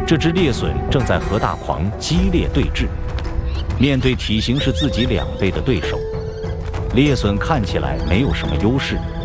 这只猎隼正在和大狂激烈对峙。面对体型是自己2倍的对手，猎隼看起来没有什么优势。